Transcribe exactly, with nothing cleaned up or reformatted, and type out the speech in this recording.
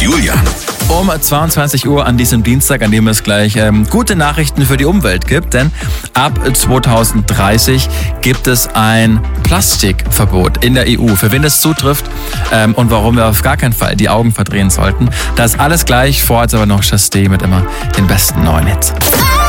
Julian. Um zweiundzwanzig Uhr an diesem Dienstag, an dem es gleich ähm, gute Nachrichten für die Umwelt gibt, denn ab zweitausenddreißig gibt es ein Plastikverbot in der E U. Für wen das zutrifft ähm, und warum wir auf gar keinen Fall die Augen verdrehen sollten, das alles gleich. Vor jetzt aber noch Chasté mit immer den besten neuen Hits.